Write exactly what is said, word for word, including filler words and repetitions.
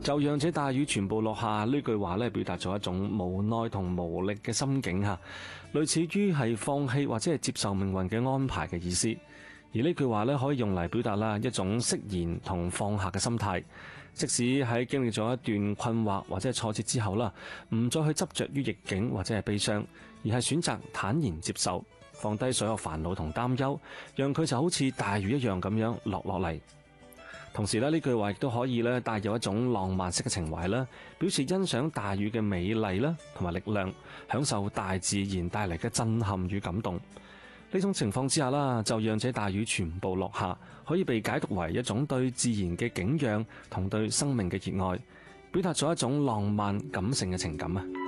就讓這大雨全部落下呢句話咧，表達咗一種無奈同無力嘅心境吓，類似於係放棄或者係接受命運嘅安排嘅意思。而呢句話咧，可以用嚟表達啦一種釋然同放下嘅心態。即使喺經歷咗一段困惑或者係挫折之後啦，唔再去執着於逆境或者係悲傷，而係選擇坦然接受，放低所有煩惱同擔憂，讓佢就好似大雨一樣咁樣落落嚟。同時咧，呢句話亦都可以咧帶有一種浪漫式嘅情懷啦，表示欣賞大雨嘅美麗啦同埋力量，享受大自然帶嚟嘅震撼與感動。呢種情況之下啦，就讓這大雨全部落下，可以被解讀為一種對自然嘅景仰同對生命嘅熱愛，表達咗一種浪漫感性嘅情感啊。